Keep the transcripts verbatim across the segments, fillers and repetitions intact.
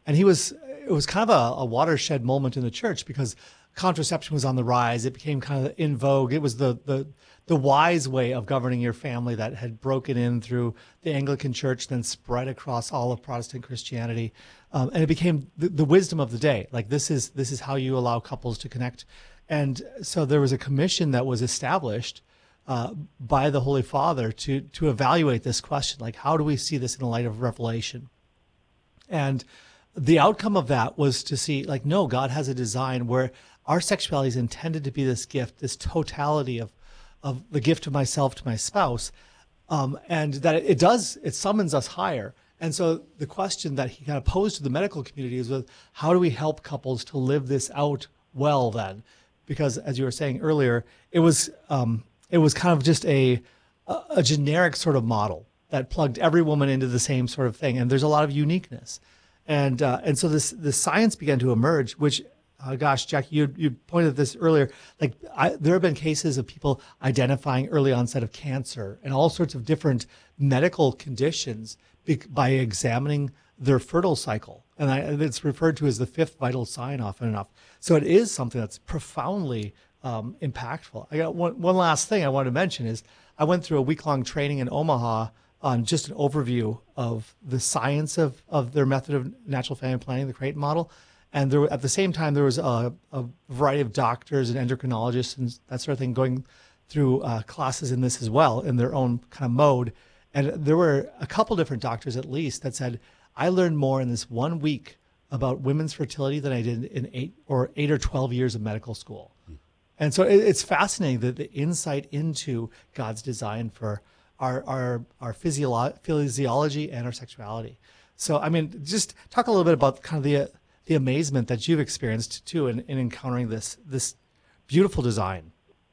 And he was, it was kind of a, a watershed moment in the church because contraception was on the rise. It became kind of in vogue. It was the, the, the wise way of governing your family that had broken in through the Anglican Church, then spread across all of Protestant Christianity. Um, and it became the, the wisdom of the day. Like this is, this is how you allow couples to connect. And so there was a commission that was established uh, by the Holy Father to, to evaluate this question. Like, how do we see this in the light of Revelation? And the outcome of that was to see, like, no, God has a design where our sexuality is intended to be this gift, this totality of, of the gift of myself to my spouse, um, and that it does, it summons us higher. And so the question that he kind of posed to the medical community is, with, how do we help couples to live this out well then? Because as you were saying earlier, it was um, it was kind of just a, a a generic sort of model that plugged every woman into the same sort of thing, and there's a lot of uniqueness. And uh, and so this this science began to emerge, which, uh, gosh, Jackie, you you pointed at this earlier. Like I, there have been cases of people identifying early onset of cancer and all sorts of different medical conditions be, by examining their fertile cycle, and I, it's referred to as the fifth vital sign often enough. So it is something that's profoundly um, impactful. I got one one last thing I wanted to mention is I went through a week long training in Omaha on just an overview of the science of, of their method of natural family planning, the Creighton model. And there, at the same time, there was a, a variety of doctors and endocrinologists and that sort of thing going through uh, classes in this as well in their own kind of mode. And there were a couple different doctors at least that said, I learned more in this one week about women's fertility than I did in eight or eight or twelve years of medical school. Mm. And so it, it's fascinating that the insight into God's design for our our our physiolo- physiology and our sexuality. So, I mean, just talk a little bit about kind of the the amazement that you've experienced too in, in encountering this this beautiful design.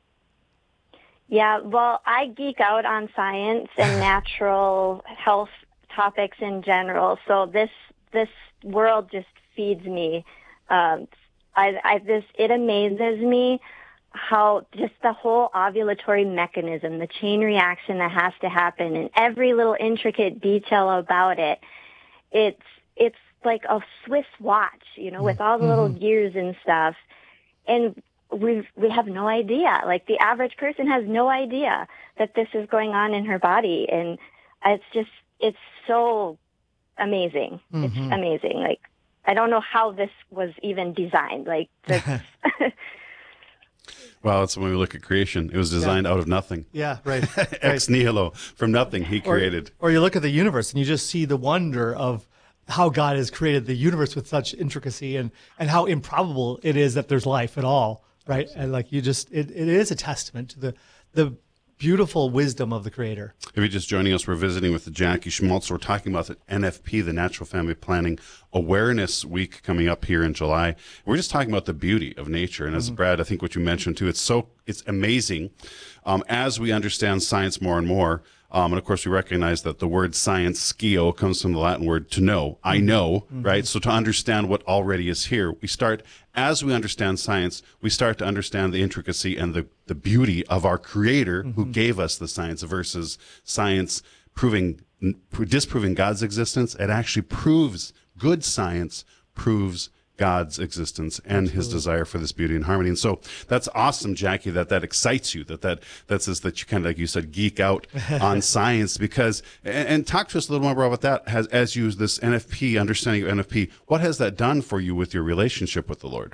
Yeah, well, I geek out on science and natural health topics in general. So this this world just feeds me. Um, I, I this it amazes me how just the whole ovulatory mechanism, the chain reaction that has to happen, and every little intricate detail about it. It's it's like a Swiss watch, you know, with all the little mm-hmm. gears and stuff, and we we have no idea. Like the average person has no idea that this is going on in her body, and it's just it's so amazing. Mm-hmm. It's amazing. Like I don't know how this was even designed. Like this. Well, it's when we look at creation. It was designed yeah. out of nothing. Yeah, right. Ex nihilo, from nothing, he created. Or, or you look at the universe and you just see the wonder of how God has created the universe with such intricacy, and, and how improbable it is that there's life at all, right? Absolutely. And like you just, it, it is a testament to the the beautiful wisdom of the Creator. If you're just joining us, we're visiting with Jackie Schmaltz. We're talking about the N F P, the Natural Family Planning Awareness Week coming up here in July. We're just talking about the beauty of nature. And as mm-hmm. Brad, I think what you mentioned too, it's so, it's amazing um, as we understand science more and more. Um, and of course, we recognize that the word science, scio, comes from the Latin word to know. I know, mm-hmm. right? So to understand what already is here, we start, as we understand science, we start to understand the intricacy and the, the beauty of our Creator mm-hmm. who gave us the science versus science proving, disproving God's existence. It actually proves, good science proves God's existence and Absolutely. His desire for this beauty and harmony. And so that's awesome, Jackie, that that excites you, that that that's this, that you kind of, like you said, geek out on science, because, and, and talk to us a little more about that as, as you use this N F P, understanding of N F P, what has that done for you with your relationship with the Lord?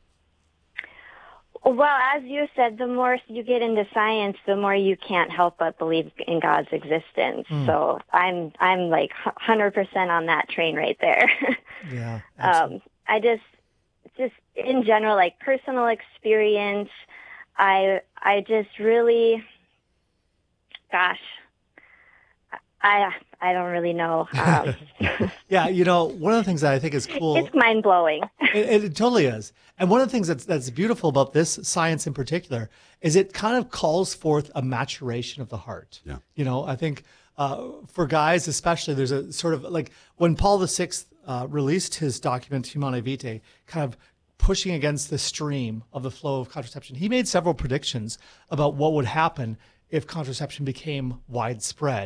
Well, as you said, the more you get into science, the more you can't help but believe in God's existence. Mm. So I'm, I'm like one hundred percent on that train right there. Yeah. um, I just, just in general, like personal experience, I, I just really, gosh, I, I don't really know. Um, yeah, you know, one of the things that I think is cool. It's mind blowing. It, it totally is. And one of the things that's that's beautiful about this science in particular is it kind of calls forth a maturation of the heart. Yeah. You know, I think uh, for guys especially, there's a sort of like when Paul the Sixth uh, released his document Humanae Vitae, kind of pushing against the stream of the flow of contraception. He made several predictions about what would happen if contraception became widespread.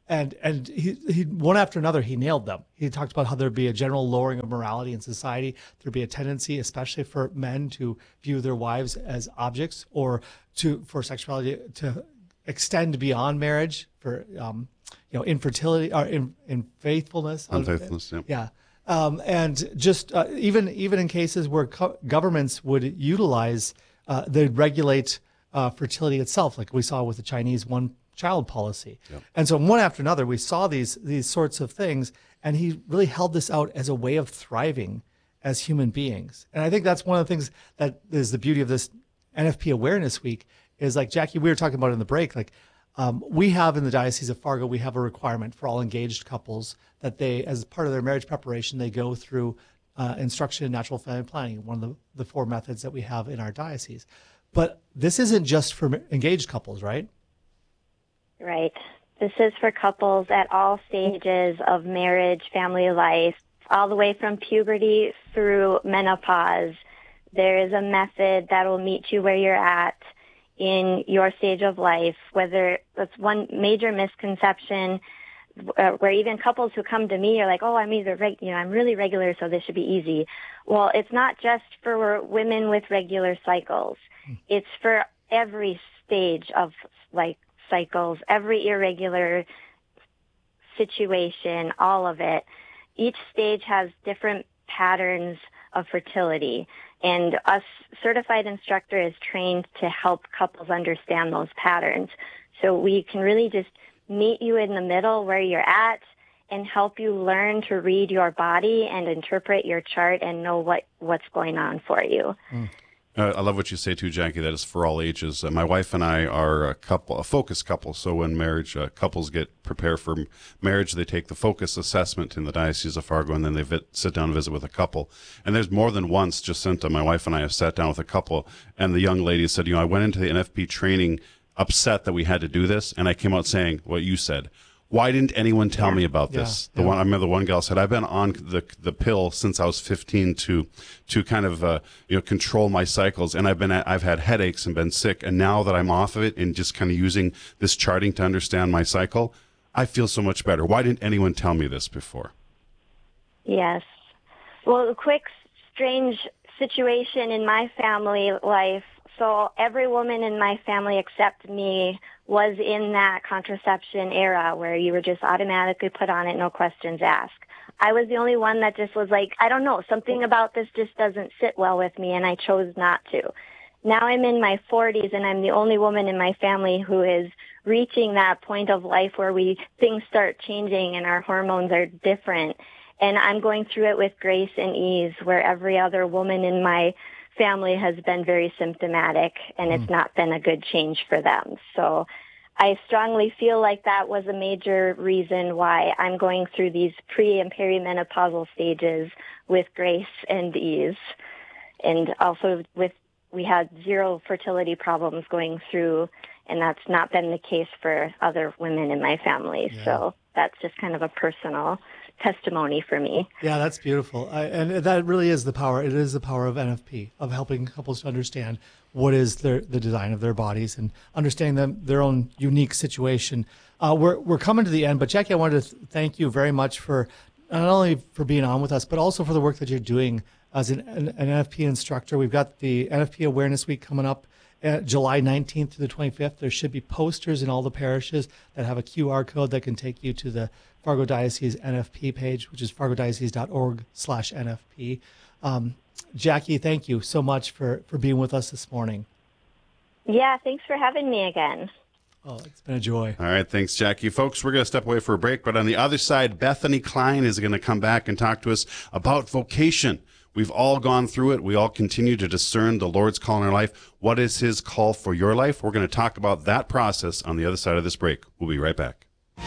And and he, he one after another, he nailed them. He talked about how there'd be a general lowering of morality in society. There'd be a tendency, especially for men, to view their wives as objects, or to for sexuality to extend beyond marriage, for um, you know, infertility or in, unfaithfulness. Unfaithfulness, yeah. Yeah. Um, and just uh, even even in cases where co- governments would utilize, uh, they'd regulate uh, fertility itself, like we saw with the Chinese one-child policy. Yep. And so one after another, we saw these these sorts of things, and he really held this out as a way of thriving as human beings. And I think that's one of the things that is the beauty of this N F P Awareness Week, is like, Jackie, we were talking about in the break, like um, we have in the Diocese of Fargo, we have a requirement for all engaged couples that they, as part of their marriage preparation, they go through uh, instruction in natural family planning, one of the, the four methods that we have in our diocese. But this isn't just for engaged couples, right? Right. This is for couples at all stages of marriage, family life, all the way from puberty through menopause. There is a method that will meet you where you're at in your stage of life, whether that's one major misconception uh, where even couples who come to me are like, oh, I'm either, reg- you know, I'm really regular, so this should be easy. Well, it's not just for women with regular cycles. It's for every stage of like cycles, every irregular situation, all of it. Each stage has different patterns of fertility, and us certified instructor is trained to help couples understand those patterns. So we can really just meet you in the middle where you're at and help you learn to read your body and interpret your chart and know what, what's going on for you. Mm. Uh, I love what you say too, Jackie. That is for all ages. Uh, my wife and I are a couple, a focus couple. So when marriage uh, couples get prepare for marriage, they take the focus assessment in the Diocese of Fargo, and then they vi- sit down and visit with a couple. And there's more than once, Jacinta, my wife and I have sat down with a couple, and the young lady said, you know, I went into the N F P training upset that we had to do this, and I came out saying what you said. Why didn't anyone tell me about this? Yeah, the yeah. one I remember the one gal said, I've been on the the pill since I was fifteen to to kind of uh, you know control my cycles, and I've been I've had headaches and been sick, and now that I'm off of it and just kind of using this charting to understand my cycle, I feel so much better. Why didn't anyone tell me this before? Yes. Well, a quick strange situation in my family life. So every woman in my family except me was in that contraception era where you were just automatically put on it, no questions asked. I was the only one that just was like, I don't know, something about this just doesn't sit well with me, and I chose not to. Now I'm in my forties, and I'm the only woman in my family who is reaching that point of life where we things start changing and our hormones are different. And I'm going through it with grace and ease, where every other woman in my family has been very symptomatic, and it's not been a good change for them. So I strongly feel like that was a major reason why I'm going through these pre and perimenopausal stages with grace and ease. And also with, we had zero fertility problems going through, and that's not been the case for other women in my family. Yeah. So that's just kind of a personal testimony for me. Yeah, that's beautiful. I, and that really is the power. It is the power of N F P, of helping couples to understand what is their, the design of their bodies and understanding them, their own unique situation. Uh, we're, we're coming to the end, but Jackie, I wanted to th- thank you very much for not only for being on with us, but also for the work that you're doing as an, an, an N F P instructor. We've got the N F P Awareness Week coming up at July nineteenth to the twenty-fifth. There should be posters in all the parishes that have a Q R code that can take you to the Fargo Diocese N F P page, which is fargodiocese.org slash NFP. Um, Jackie, thank you so much for, for being with us this morning. Yeah, thanks for having me again. Oh, it's been a joy. All right, thanks, Jackie. Folks, we're going to step away for a break, but on the other side, Bethany Klein is going to come back and talk to us about vocation. We've all gone through it. We all continue to discern the Lord's call in our life. What is his call for your life? We're going to talk about that process on the other side of this break. We'll be right back.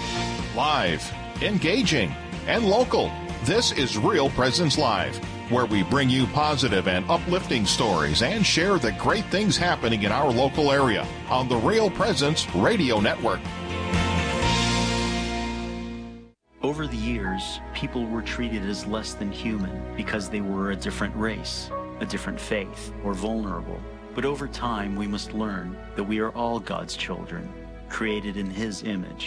Live, engaging, and local. This is Real Presence Live, where we bring you positive and uplifting stories and share the great things happening in our local area on the Real Presence Radio Network. Over the years, people were treated as less than human because they were a different race, a different faith, or vulnerable. But over time, we must learn that we are all God's children, created in His image.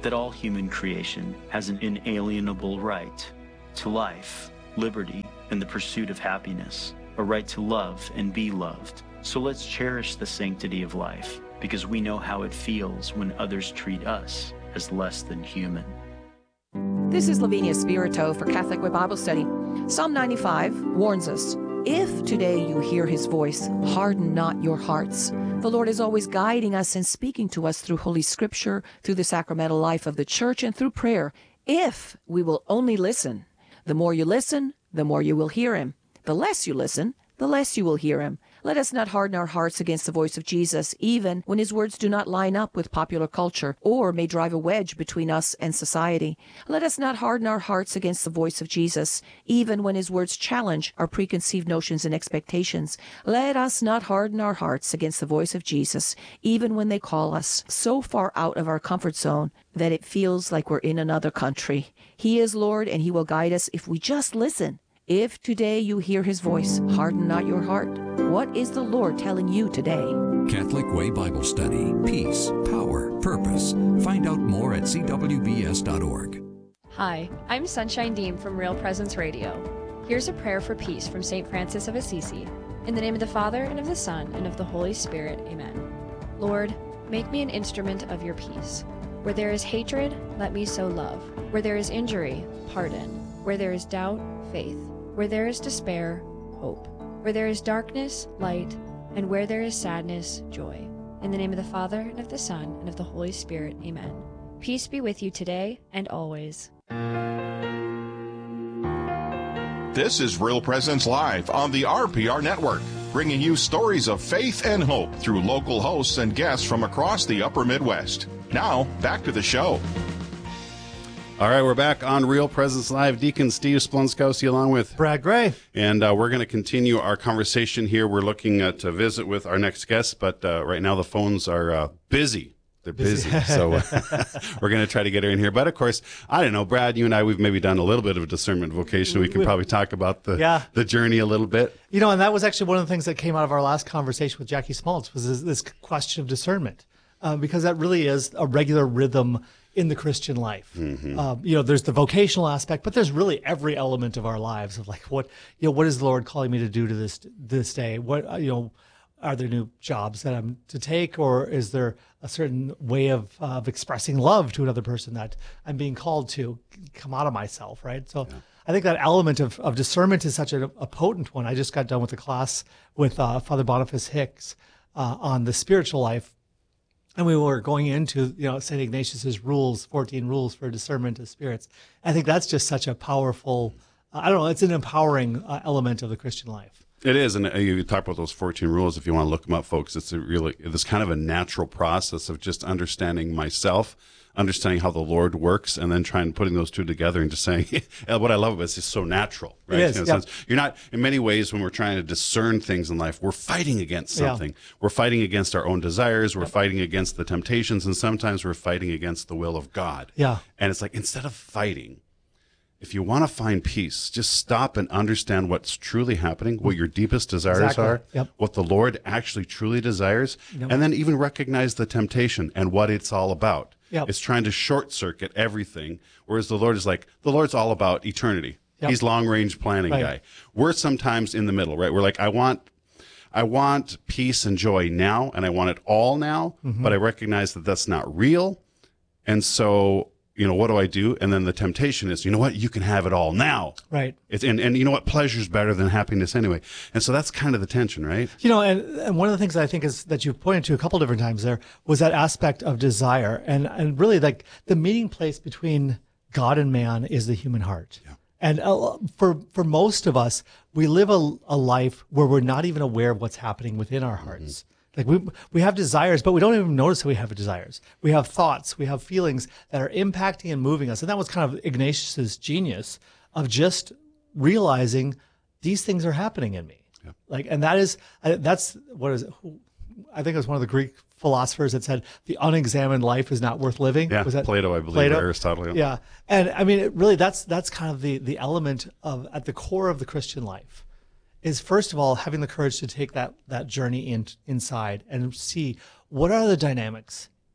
that all human creation has an inalienable right to life, liberty, and the pursuit of happiness, a right to love and be loved. So let's cherish the sanctity of life, because we know how it feels when others treat us as less than human. This is Lavinia Spirito for Catholic Way Bible Study. Psalm ninety-five warns us, if today you hear his voice, harden not your hearts. The Lord is always guiding us and speaking to us through Holy Scripture, through the sacramental life of the Church, and through prayer, if we will only listen. The more you listen, the more you will hear him. The less you listen, the less you will hear him. Let us not harden our hearts against the voice of Jesus, even when his words do not line up with popular culture or may drive a wedge between us and society. Let us not harden our hearts against the voice of Jesus, even when his words challenge our preconceived notions and expectations. Let us not harden our hearts against the voice of Jesus, even when they call us so far out of our comfort zone that it feels like we're in another country. He is Lord, and he will guide us if we just listen. If today you hear his voice, harden not your heart. What is the Lord telling you today? Catholic Way Bible Study. Peace, power, purpose. Find out more at c w b s dot org. Hi, I'm Sunshine Deem from Real Presence Radio. Here's a prayer for peace from Saint Francis of Assisi. In the name of the Father, and of the Son, and of the Holy Spirit. Amen. Lord, make me an instrument of your peace. Where there is hatred, let me sow love. Where there is injury, pardon. Where there is doubt, faith. Where there is despair, hope. Where there is darkness, light. And where there is sadness, joy. In the name of the Father, and of the Son, and of the Holy Spirit. Amen. Peace be with you today and always. This is Real Presence Live on the R P R Network, bringing you stories of faith and hope through local hosts and guests from across the upper Midwest. Now, back to the show. All right, we're back on Real Presence Live. Deacon Steve Splonskowski along with Brad Gray. And uh, we're going to continue our conversation here. We're looking uh, to visit with our next guest, but uh, right now the phones are uh, busy. They're busy, so we're going to try to get her in here. But, of course, I don't know, Brad, you and I, we've maybe done a little bit of a discernment vocation. We can probably talk about the yeah. the journey a little bit. You know, and that was actually one of the things that came out of our last conversation with Jackie Smaltz was this, this question of discernment, uh, because that really is a regular rhythm in the Christian life. Mm-hmm. Uh, you know, there's the vocational aspect, but there's really every element of our lives of like, what, you know, what is the Lord calling me to do to this, this day? What, you know, are there new jobs that I'm to take, or is there a certain way of, uh, of expressing love to another person that I'm being called to come out of myself, right? So yeah. I think that element of, of discernment is such a, a potent one. I just got done with a class with uh, Father Boniface Hicks uh, on the spiritual life. And we were going into, you know, Saint Ignatius's rules, fourteen rules for discernment of spirits. I think that's just such a powerful, uh, I don't know, it's an empowering uh, element of the Christian life. It is, and you talk about those fourteen rules. If you want to look them up, folks, it's a really, it's kind of a natural process of just understanding myself, understanding how the Lord works, and then trying putting those two together and just saying, what I love about it is it's so natural, right? It is, in a yeah. sense. You're not, in many ways, when we're trying to discern things in life, we're fighting against something. Yeah. We're fighting against our own desires. We're yeah. fighting against the temptations, and sometimes we're fighting against the will of God. Yeah. And it's like, instead of fighting, if you want to find peace, just stop and understand what's truly happening, what your deepest desires exactly. are, yep. what the Lord actually truly desires, yep. and then even recognize the temptation and what it's all about. Yep. It's trying to short circuit everything, whereas the Lord is like, the Lord's all about eternity. Yep. He's long-range planning right. guy. We're sometimes in the middle, right? We're like, I want I want peace and joy now, and I want it all now, mm-hmm. but I recognize that that's not real, and so... you know, what do I do? And then the temptation is, you know what? You can have it all now. Right. It's, and, and you know what? Pleasure's better than happiness anyway. And so that's kind of the tension, right? You know, and, and one of the things that I think is that you've pointed to a couple different times there was that aspect of desire. And, and really, like, the meeting place between God and man is the human heart. Yeah. And uh, for for most of us, we live a, a life where we're not even aware of what's happening within our hearts. Mm-hmm. Like we we have desires, but we don't even notice that we have desires. We have thoughts, we have feelings that are impacting and moving us. And that was kind of Ignatius's genius of just realizing these things are happening in me. Yep. Like, and that is, that's, what is it? I think it was one of the Greek philosophers that said the unexamined life is not worth living. Yeah, was that Plato, I believe, Plato? or Aristotle. Yeah. yeah. And I mean, it really, that's, that's kind of the, the element of, at the core of the Christian life. Is first of all having the courage to take that that journey in, inside and see what are the dynamics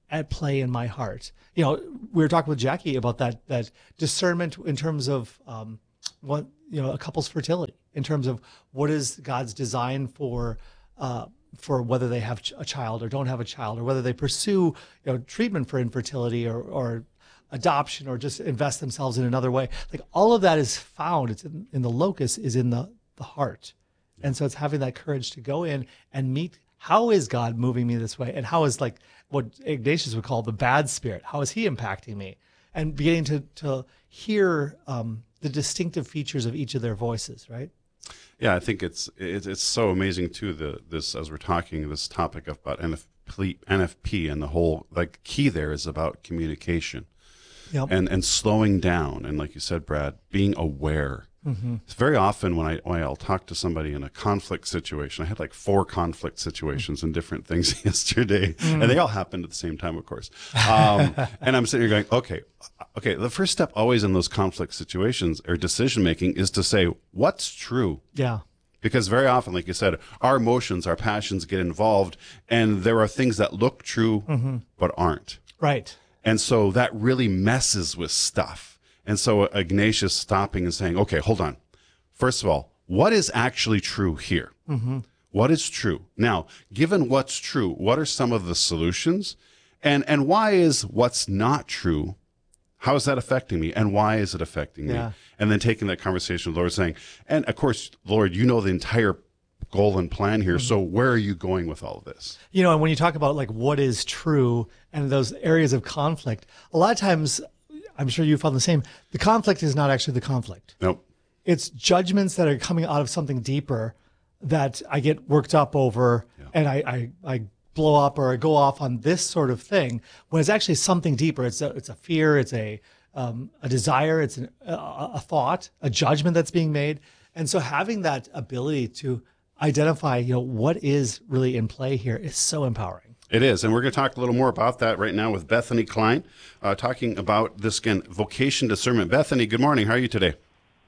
at play in my heart? You know, we were talking with Jackie about that that discernment in terms of um, what you know a couple's fertility, in terms of what is God's design for uh, for whether they have a child or don't have a child, or whether they pursue you know treatment for infertility or or adoption or just invest themselves in another way. Like all of that is found. It's in, in the locus is in the the heart, and so it's having that courage to go in and meet. How is God moving me this way? And how is like what Ignatius would call the bad spirit? How is he impacting me? And beginning to, to hear um, the distinctive features of each of their voices, right? Yeah, I think it's it's, it's so amazing too. The this as we're talking this topic about N F P, N F P and the whole like key there is about communication, yep. and and slowing down, and like you said, Brad, being aware. Mm-hmm. It's very often when I when I'll talk to somebody in a conflict situation. I had like four conflict situations and different things yesterday, mm. and they all happened at the same time, of course. Um, and I'm sitting here going, okay, okay. The first step always in those conflict situations or decision making is to say what's true. Yeah. Because very often, like you said, our emotions, our passions get involved, and there are things that look true mm-hmm. but aren't. Right. And so that really messes with stuff. And so Ignatius stopping and saying, okay, hold on. First of all, what is actually true here? Mm-hmm. What is true? Now, given what's true, what are some of the solutions? And and why is what's not true, how is that affecting me? And why is it affecting yeah. me? And then taking that conversation with the Lord saying, and of course, Lord, you know the entire goal and plan here. Mm-hmm. So where are you going with all of this? You know, and when you talk about like what is true and those areas of conflict, a lot of times, I'm sure you found the same. The conflict is not actually the conflict. Nope. It's judgments that are coming out of something deeper that I get worked up over yeah. and I, I, I blow up or I go off on this sort of thing when it's actually something deeper. It's a, it's a fear, it's a, um, a desire, it's an, a, a thought, a judgment that's being made. And so having that ability to identify, you know, what is really in play here is so empowering. It is, and we're going to talk a little more about that right now with Bethany Klein, uh, talking about this, again, vocation discernment. Bethany, good morning. How are you today?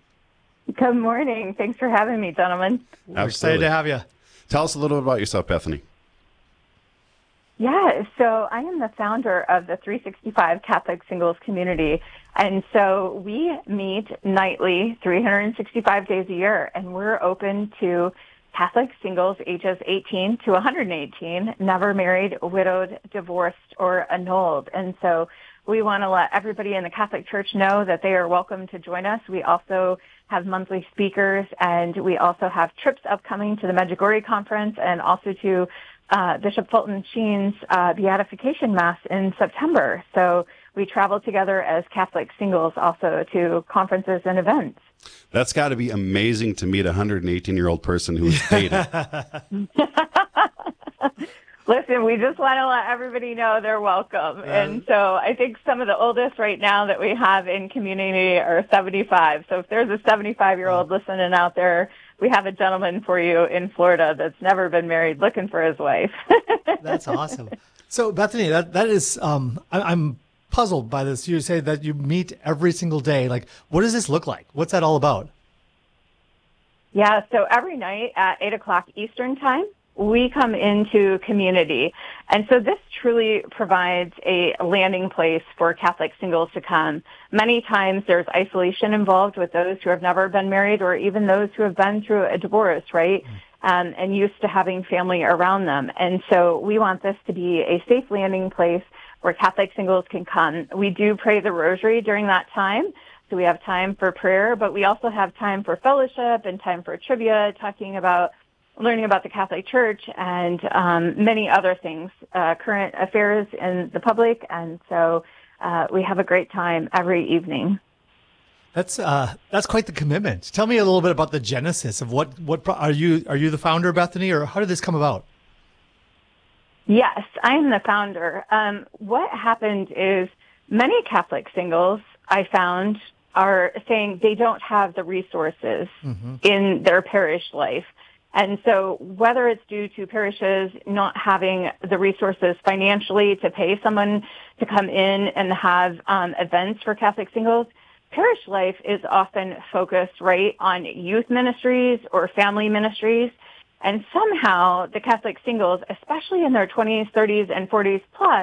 Good morning. Thanks for having me, gentlemen. We're excited to have you. Tell us a little bit about yourself, Bethany. Yeah, so I am the founder of the three sixty-five Catholic Singles Community, and so we meet nightly, three hundred sixty-five days a year, and we're open to Catholic singles ages eighteen to one hundred eighteen, never married, widowed, divorced, or annulled. And so we want to let everybody in the Catholic Church know that they are welcome to join us. We also have monthly speakers, and we also have trips upcoming to the Medjugorje Conference and also to uh, Bishop Fulton Sheen's uh, Beatification Mass in September. So we travel together as Catholic singles also to conferences and events. That's got to be amazing to meet a one hundred eighteen-year-old person who's dated. Listen, we just want to let everybody know they're welcome. Yeah. And so I think some of the oldest right now that we have in community are seventy-five. So if there's a seventy-five-year-old listening out there, we have a gentleman for you in Florida that's never been married looking for his wife. That's awesome. So, Bethany, that, that is, um, I, I'm puzzled by this. You say that you meet every single day. Like, what does this look like? What's that all about? Yeah, so every night at eight o'clock Eastern time, we come into community. And so this truly provides a landing place for Catholic singles to come. Many times there's isolation involved with those who have never been married or even those who have been through a divorce, right? Um, and used to having family around them. And so we want this to be a safe landing place where Catholic singles can come. We do pray the rosary during that time. So we have time for prayer, but we also have time for fellowship and time for trivia, talking about learning about the Catholic Church and um, many other things, uh, current affairs in the public. And so uh, we have a great time every evening. That's uh, that's quite the commitment. Tell me a little bit about the genesis of what what are you are you the founder, Bethany, or how did this come about? Yes, I am the founder. Um, what happened is many Catholic singles I found are saying they don't have the resources mm-hmm. in their parish life. And so whether it's due to parishes not having the resources financially to pay someone to come in and have um, events for Catholic singles, parish life is often focused, right, on youth ministries or family ministries. And somehow the Catholic singles, especially in their twenties, thirties, and forties plus,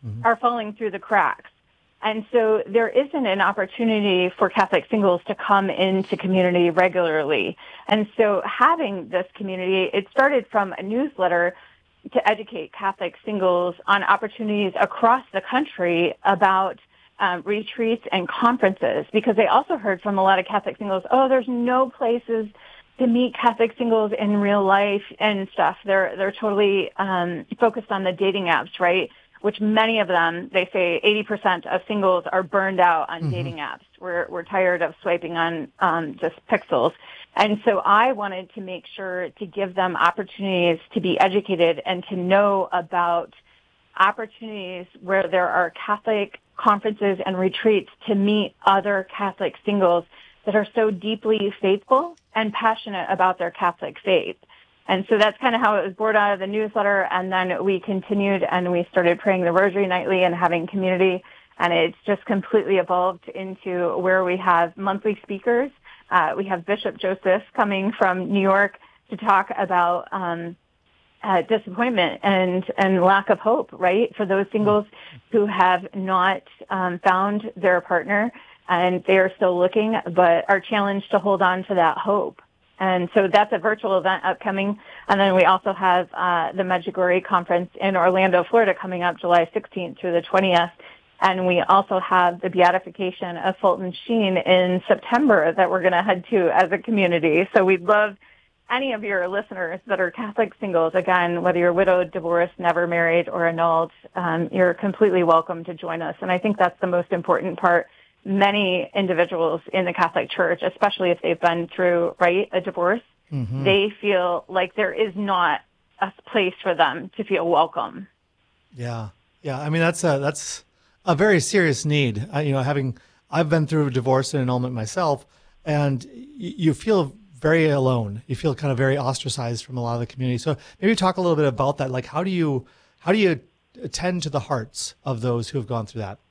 mm-hmm. are falling through the cracks. And so there isn't an opportunity for Catholic singles to come into community regularly. And so having this community, it started from a newsletter to educate Catholic singles on opportunities across the country about um, retreats and conferences, because they also heard from a lot of Catholic singles, oh, there's no places to meet Catholic singles in real life and stuff. They're, they're totally um, focused on the dating apps, right? Which many of them, they say eighty percent of singles are burned out on mm-hmm. dating apps. We're, we're tired of swiping on um, just pixels. And so I wanted to make sure to give them opportunities to be educated and to know about opportunities where there are Catholic conferences and retreats to meet other Catholic singles that are so deeply faithful and passionate about their Catholic faith. And so that's kind of how it was born out of the newsletter. And then we continued and we started praying the rosary nightly and having community. And it's just completely evolved into where we have monthly speakers. Uh, we have Bishop Joseph coming from New York to talk about um, uh, disappointment and, and lack of hope, right, for those singles who have not um, found their partner and they are still looking, but are challenged to hold on to that hope. And so that's a virtual event upcoming. And then we also have uh, the Medjugorje Conference in Orlando, Florida, coming up July sixteenth through the twentieth. And we also have the beatification of Fulton Sheen in September that we're going to head to as a community. So we'd love any of your listeners that are Catholic singles, again, whether you're widowed, divorced, never married, or annulled, um, you're completely welcome to join us. And I think that's the most important part. Many individuals in the Catholic Church, especially if they've been through, right, a divorce, mm-hmm. they feel like there is not a place for them to feel welcome. Yeah. Yeah. I mean, that's a, that's a very serious need. I, you know, having, I've been through a divorce and annulment myself, and y- you feel very alone. You feel kind of very ostracized from a lot of the community. So maybe talk a little bit about that. Like, how do you, how do you attend to the hearts of those who have gone through that?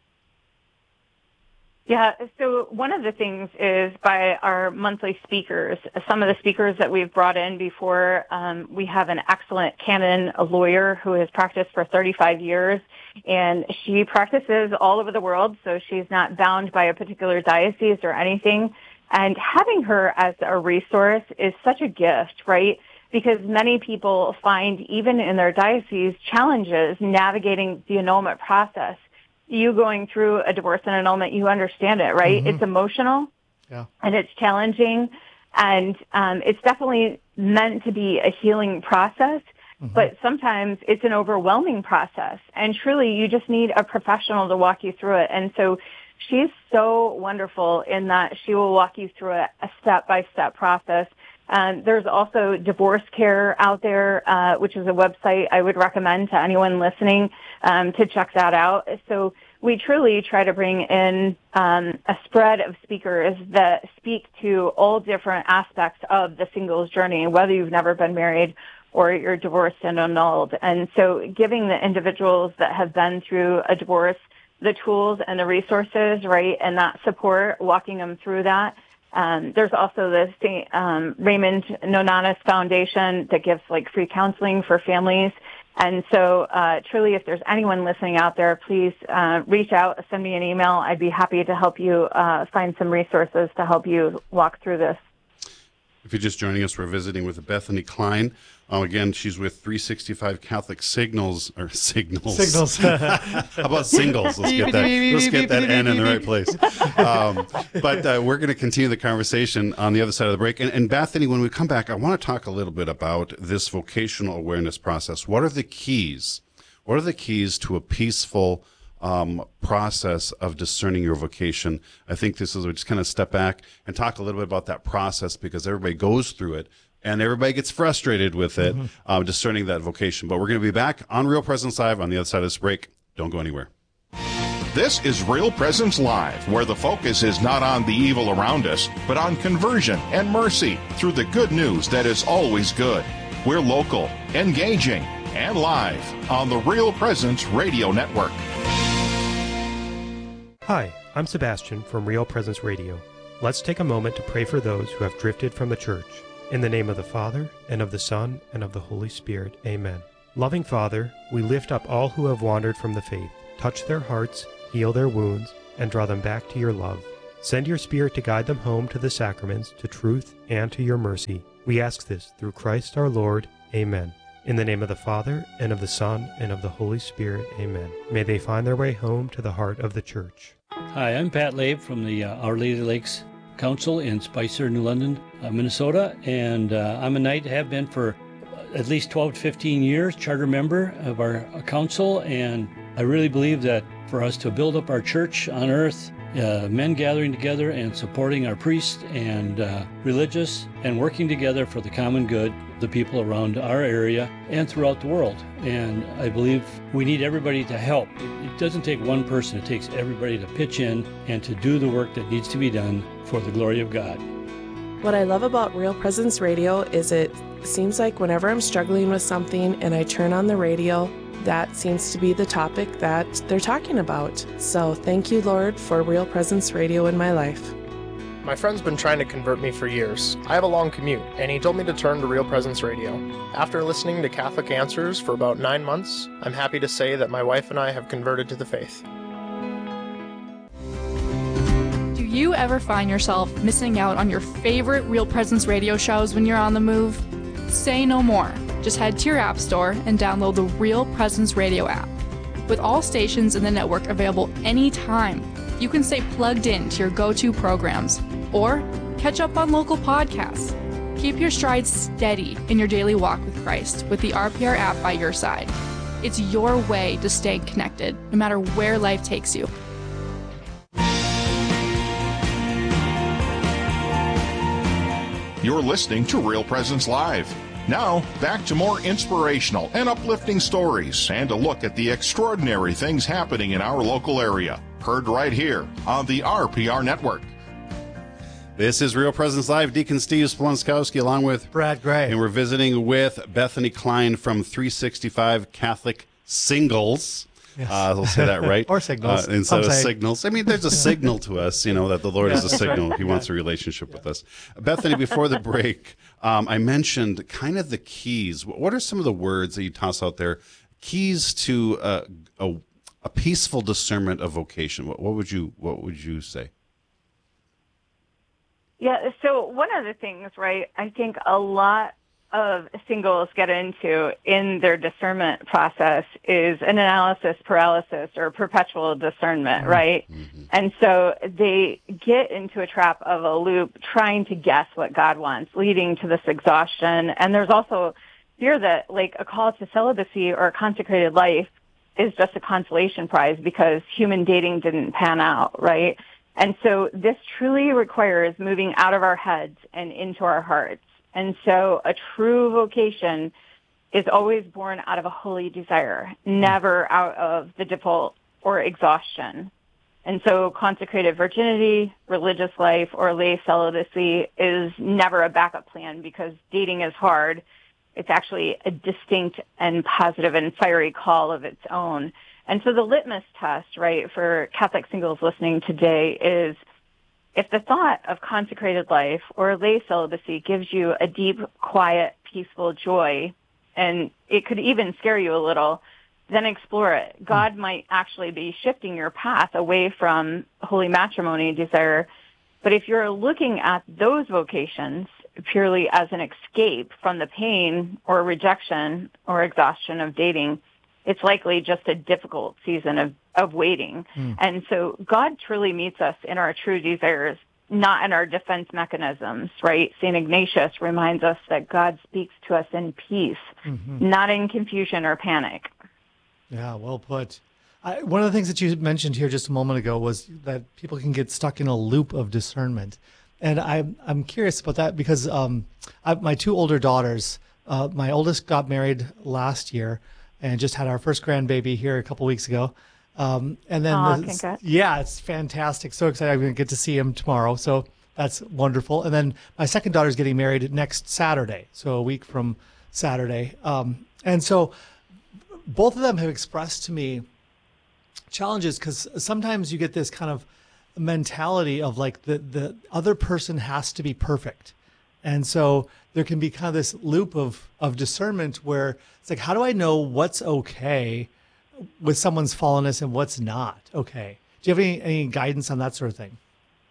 Yeah, so one of the things is by our monthly speakers. Some of the speakers that we've brought in before, um, we have an excellent canon, a lawyer who has practiced for thirty-five years, and she practices all over the world, so she's not bound by a particular diocese or anything. And having her as a resource is such a gift, right? Because many people find, even in their diocese, challenges navigating the annulment process. You going through a divorce and annulment, you understand it, right? Mm-hmm. It's emotional, yeah, and it's challenging, and um, it's definitely meant to be a healing process, mm-hmm. but sometimes it's an overwhelming process, and truly you just need a professional to walk you through it. And so she's so wonderful in that she will walk you through a, a step-by-step process. Um, there's also Divorce Care out there, uh, which is a website I would recommend to anyone listening um, to check that out. So we truly try to bring in um, a spread of speakers that speak to all different aspects of the singles journey, whether you've never been married or you're divorced and annulled. And so giving the individuals that have been through a divorce the tools and the resources, right, and that support, walking them through that. Um, there's also the Saint um, Raymond Nonnatus Foundation that gives like free counseling for families. And so, uh, truly, if there's anyone listening out there, please uh, reach out, send me an email. I'd be happy to help you uh, find some resources to help you walk through this. If you're just joining us, we're visiting with Bethany Klein. Um, again, she's with three sixty-five Catholic Signals, or Signals. Signals. How about singles? Let's get that, let's get that N in the right place. Um, but uh, we're going to continue the conversation on the other side of the break. And, and Bethany, when we come back, I want to talk a little bit about this vocational awareness process. What are the keys? What are the keys to a peaceful um, process of discerning your vocation? I think this is, we just kind of step back and talk a little bit about that process, because everybody goes through it and everybody gets frustrated with it, mm-hmm. um, discerning that vocation. But we're going to be back on Real Presence Live on the other side of this break. Don't go anywhere. This is Real Presence Live, where the focus is not on the evil around us, but on conversion and mercy through the good news that is always good. We're local, engaging, and live on the Real Presence Radio Network. Hi, I'm Sebastian from Real Presence Radio. Let's take a moment to pray for those who have drifted from the church. In the name of the Father, and of the Son, and of the Holy Spirit, amen. Loving Father, we lift up all who have wandered from the faith. Touch their hearts, heal their wounds, and draw them back to your love. Send your Spirit to guide them home to the sacraments, to truth, and to your mercy. We ask this through Christ our Lord. Amen. In the name of the Father, and of the Son, and of the Holy Spirit. Amen. May they find their way home to the heart of the Church. Hi, I'm Pat Labe from the uh, Our Lady Lakes Council in Spicer, New London, uh, Minnesota, and uh, I'm a knight, have been for at least twelve to fifteen years, charter member of our council, and I really believe that for us to build up our church on earth, uh, men gathering together and supporting our priests and uh, religious and working together for the common good, the people around our area and throughout the world. And I believe we need everybody to help. It, it doesn't take one person, it takes everybody to pitch in and to do the work that needs to be done for the glory of God. What I love about Real Presence Radio is it seems like whenever I'm struggling with something and I turn on the radio, that seems to be the topic that they're talking about. So thank you, Lord, for Real Presence Radio in my life. My friend's been trying to convert me for years. I have a long commute, and he told me to turn to Real Presence Radio. After listening to Catholic Answers for about nine months, I'm happy to say that my wife and I have converted to the faith. Do you ever find yourself missing out on your favorite Real Presence Radio shows when you're on the move? Say no more. Just head to your app store and download the Real Presence Radio app. With all stations in the network available anytime, you can stay plugged in to your go-to programs or catch up on local podcasts. Keep your strides steady in your daily walk with Christ with the R P R app by your side. It's your way to stay connected, no matter where life takes you. You're listening to Real Presence Live. Now, back to more inspirational and uplifting stories and a look at the extraordinary things happening in our local area. Heard right here on the R P R Network. This is Real Presence Live. Deacon Steve Splonskowski along with Brad Gray. And we're visiting with Bethany Klein from three sixty-five Catholic Singles. Yes. Uh, we'll say that right. Or signals. Uh, instead Some of say. signals. I mean, there's a signal to us, you know, that the Lord Yeah, is a that's signal. right. He wants a relationship with us. Bethany, before the break, um, I mentioned kind of the keys. What are some of the words that you toss out there? Keys to uh, a, a peaceful discernment of vocation. What, what would you What would you say? Yeah, so one of the things, right, I think a lot of singles get into in their discernment process is an analysis paralysis or perpetual discernment, mm-hmm. right? Mm-hmm. And so they get into a trap of a loop trying to guess what God wants, leading to this exhaustion. And there's also fear that, like, a call to celibacy or a consecrated life is just a consolation prize because human dating didn't pan out, right? And so this truly requires moving out of our heads and into our hearts. And so a true vocation is always born out of a holy desire, never out of the default or exhaustion. And so consecrated virginity, religious life, or lay celibacy is never a backup plan because dating is hard. It's actually a distinct and positive and fiery call of its own. And so the litmus test, right, for Catholic singles listening today is if the thought of consecrated life or lay celibacy gives you a deep, quiet, peaceful joy, and it could even scare you a little, then explore it. God might actually be shifting your path away from holy matrimony desire. But if you're looking at those vocations purely as an escape from the pain or rejection or exhaustion of dating, it's likely just a difficult season of, of waiting. Mm. And so God truly meets us in our true desires, not in our defense mechanisms, right? Saint Ignatius reminds us that God speaks to us in peace, mm-hmm. not in confusion or panic. Yeah, well put. I, one of the things that you mentioned here just a moment ago was that people can get stuck in a loop of discernment. And I'm, I'm curious about that because um, I, my two older daughters, uh, my oldest got married last year, and just had our first grandbaby here a couple weeks ago. Um, and then, Aww, the, congrats. yeah, it's fantastic. So excited. I'm going to get to see him tomorrow. So that's wonderful. And then my second daughter's getting married next Saturday. So a week from Saturday. Um, and so both of them have expressed to me challenges because sometimes you get this kind of mentality of like the, the other person has to be perfect. And so there can be kind of this loop of, of discernment where it's like, how do I know what's okay with someone's fallenness and what's not okay? Do you have any, any guidance on that sort of thing?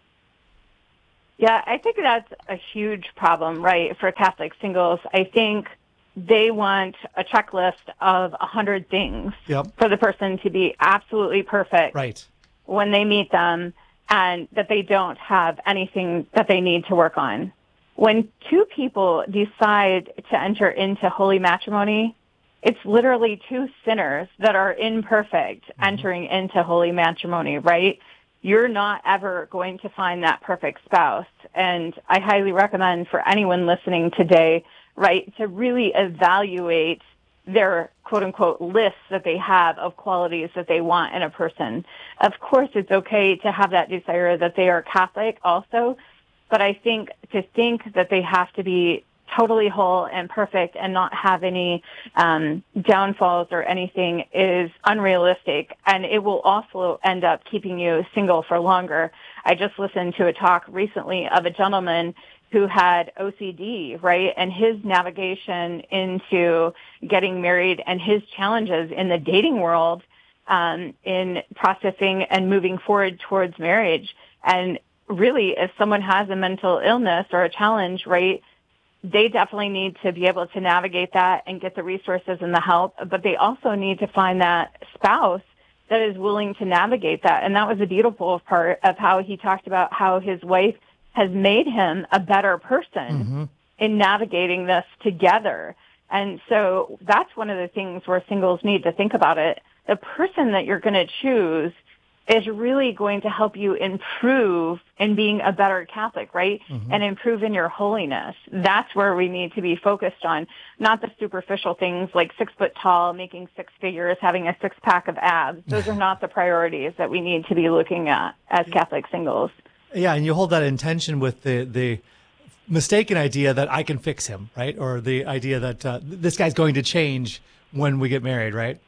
Yeah, I think that's a huge problem, right, for Catholic singles. I think they want a checklist of a hundred things yep. for the person to be absolutely perfect right. when they meet them, and that they don't have anything that they need to work on. When two people decide to enter into holy matrimony, it's literally two sinners that are imperfect mm-hmm. entering into holy matrimony, right? You're not ever going to find that perfect spouse. And I highly recommend for anyone listening today, right, to really evaluate their quote-unquote lists that they have of qualities that they want in a person. Of course, it's okay to have that desire that they are Catholic also, but I think to think that they have to be totally whole and perfect and not have any um, downfalls or anything is unrealistic, and it will also end up keeping you single for longer. I just listened to a talk recently of a gentleman who had O C D, right, and his navigation into getting married and his challenges in the dating world um, in processing and moving forward towards marriage. And really, if someone has a mental illness or a challenge, right, they definitely need to be able to navigate that and get the resources and the help, but they also need to find that spouse that is willing to navigate that. And that was a beautiful part of how he talked about how his wife has made him a better person mm-hmm. in navigating this together. And so that's one of the things where singles need to think about it. The person that you're going to choose is really going to help you improve in being a better Catholic, right? Mm-hmm. And improve in your holiness. That's where we need to be focused on, not the superficial things like six foot tall, making six figures, having a six pack of abs. Those are not the priorities that we need to be looking at as Catholic singles. Yeah, and you hold that in tension with the, the mistaken idea that I can fix him, right? Or the idea that uh, this guy's going to change when we get married, right?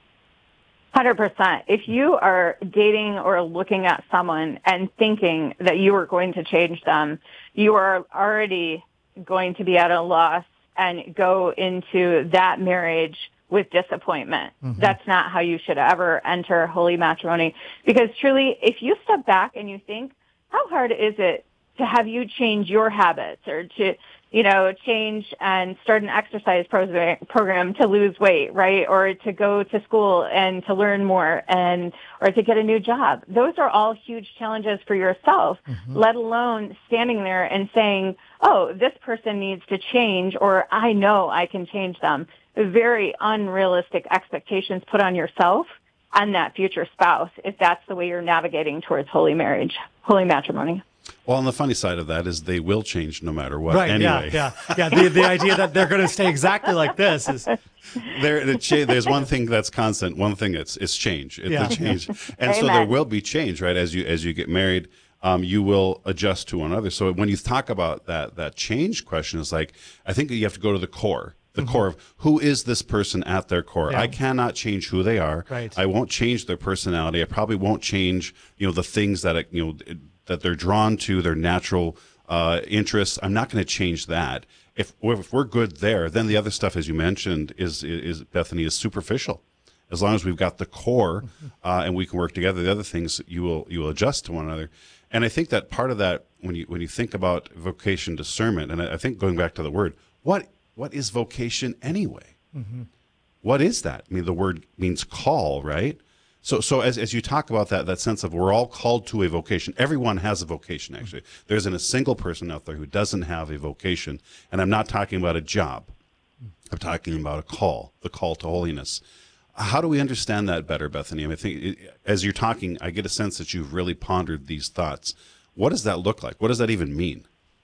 one hundred percent. If you are dating or looking at someone and thinking that you are going to change them, you are already going to be at a loss and go into that marriage with disappointment. Mm-hmm. That's not how you should ever enter holy matrimony. Because truly, if you step back and you think, how hard is it to have you change your habits or to, you know, change and start an exercise program to lose weight, right? Or to go to school and to learn more and, or to get a new job. Those are all huge challenges for yourself, mm-hmm. let alone standing there and saying, oh, this person needs to change, or I know I can change them. Very unrealistic expectations put on yourself and that future spouse if that's the way you're navigating towards holy marriage, holy matrimony. Well, on the funny side of that is they will change no matter what. Right, anyway. yeah, yeah. yeah the, the idea that they're going to stay exactly like this is... There, the cha- there's one thing that's constant, one thing that's is change. It's yeah. the change. And so there will be change, right? As you as you get married, um, you will adjust to one another. So when you talk about that that change question, is like, I think you have to go to the core. The mm-hmm. core of who is this person at their core. Yeah. I cannot change who they are. Right. I won't change their personality. I probably won't change, you know, the things that, you know, that they're drawn to, their natural uh, interests. I'm not going to change that. If, if we're good there, then the other stuff, as you mentioned, is, is Bethany, is superficial. As long as we've got the core uh, and we can work together, the other things you will you will adjust to one another. And I think that part of that, when you when you think about vocation discernment, and I, I think going back to the word, what what is vocation anyway? Mm-hmm. What is that? I mean, the word means call, right? So, so as as you talk about that, that sense of we're all called to a vocation. Everyone has a vocation, actually. There isn't a single person out there who doesn't have a vocation. And I'm not talking about a job. I'm talking about a call, the call to holiness. How do we understand that better, Bethany? I mean, I think it, as you're talking, I get a sense that you've really pondered these thoughts. What does that look like? What does that even mean?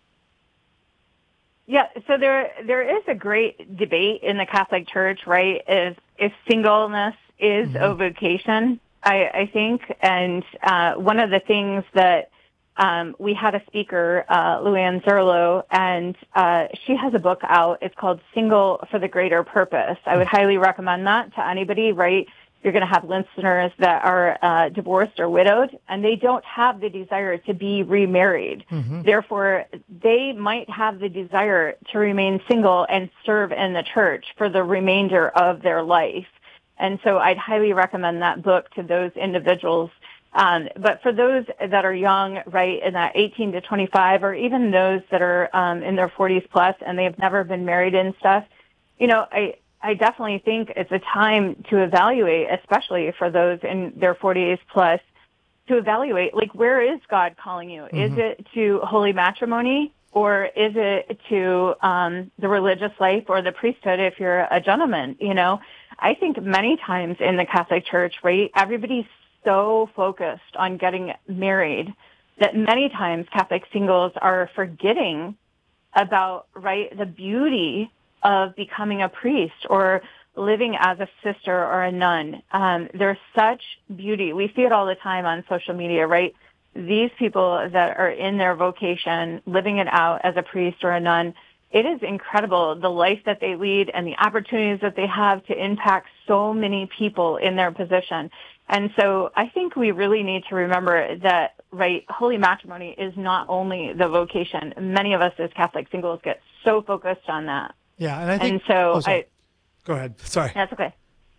Yeah, so there there is a great debate in the Catholic Church, right? Is if singleness is mm-hmm. a vocation, I, I think, and uh, one of the things that um, we had a speaker, uh, Luann Zerlo, and uh, she has a book out. It's called "Single for the Greater Purpose." I would highly recommend that to anybody, right? You're going to have listeners that are uh, divorced or widowed, and they don't have the desire to be remarried. Mm-hmm. Therefore, they might have the desire to remain single and serve in the church for the remainder of their life. And so I'd highly recommend that book to those individuals. Um, but for those that are young, right, in that eighteen to twenty-five, or even those that are um, in their forties plus and they've never been married and stuff, you know, I I definitely think it's a time to evaluate, especially for those in their forties plus, to evaluate, like, where is God calling you? Mm-hmm. Is it to holy matrimony, or is it to um, the religious life or the priesthood if you're a gentleman? You know, I think many times in the Catholic Church, right, everybody's so focused on getting married that many times Catholic singles are forgetting about, right, the beauty of becoming a priest or living as a sister or a nun. Um, there's such beauty. We see it all the time on social media, right? These people that are in their vocation, living it out as a priest or a nun, it is incredible the life that they lead and the opportunities that they have to impact so many people in their position. And so I think we really need to remember that, right, holy matrimony is not only the vocation. Many of us as Catholic singles get so focused on that. Yeah, and I think. And so oh, I. Go ahead. Sorry. That's okay.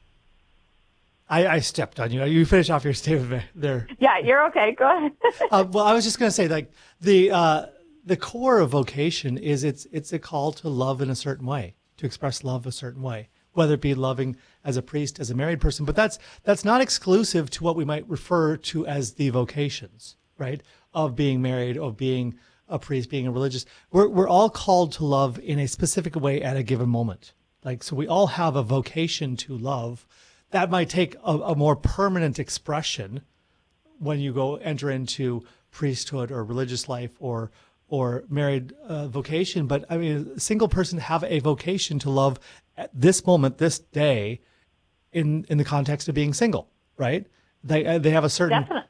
I, I stepped on you. You finish off your statement there. Yeah, you're okay. Go ahead. uh, well, I was just going to say, like, the uh, the core of vocation is it's it's a call to love in a certain way, to express love a certain way, whether it be loving as a priest, as a married person. But that's that's not exclusive to what we might refer to as the vocations, right? Of being married, of being a priest, being a religious. We're we're all called to love in a specific way at a given moment. Like, so we all have a vocation to love that might take a, a more permanent expression when you go enter into priesthood or religious life or or married uh, vocation. But I mean, a single person have a vocation to love at this moment, this day, in in the context of being single, right? They uh, they have a certain Definitely.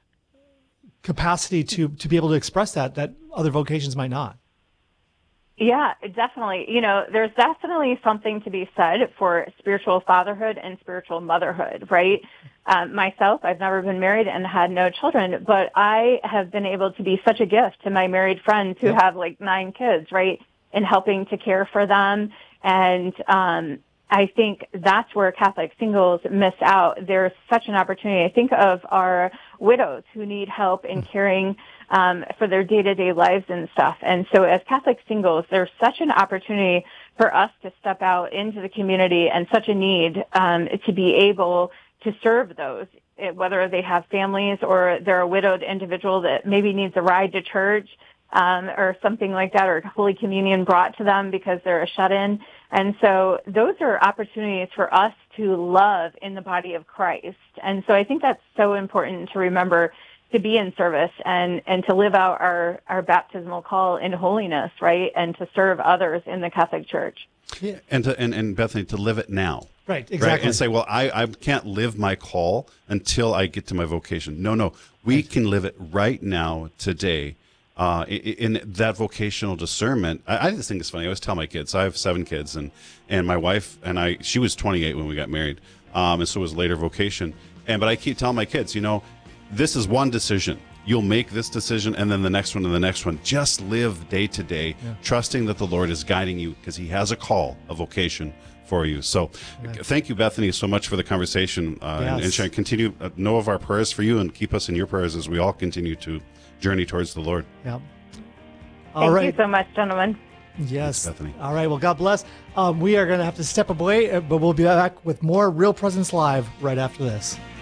capacity to to be able to express that that other vocations might not. Yeah, definitely. You know, there's definitely something to be said for spiritual fatherhood and spiritual motherhood, right? Um, myself, I've never been married and had no children, but I have been able to be such a gift to my married friends who Yeah. have like nine kids, right? In helping to care for them. And um, I think that's where Catholic singles miss out. There's such an opportunity. I think of our widows who need help in caring um, for their day-to-day lives and stuff. And so as Catholic singles, there's such an opportunity for us to step out into the community and such a need um, to be able to serve those, whether they have families or they're a widowed individual that maybe needs a ride to church um, or something like that, or Holy Communion brought to them because they're a shut-in. And so those are opportunities for us to love in the body of Christ. And so I think that's so important to remember, to be in service and, and to live out our, our baptismal call in holiness, right? And to serve others in the Catholic Church. Yeah. And, to, and, and Bethany, to live it now. Right, exactly. Right? And say, well, I, I can't live my call until I get to my vocation. No, no. We right. can live it right now, today. Uh, in, in that vocational discernment, I, I just think it's funny. I always tell my kids, I have seven kids, and, and my wife and I, she was twenty-eight when we got married, um, and so was later vocation. And but I keep telling my kids, you know, this is one decision. You'll make this decision, and then the next one, and the next one. Just live day to day, yeah. trusting that the Lord is guiding you, because He has a call, a vocation for you. So, yeah. thank you, Bethany, so much for the conversation, uh, yes. and, and shall continue uh, know of our prayers for you, and keep us in your prayers as we all continue to journey towards the Lord. Yeah. All Thank right. you so much, gentlemen. Yes. Thanks, Bethany. All right. Well, God bless. Um, we are going to have to step away, but we'll be back with more Real Presence Live right after this.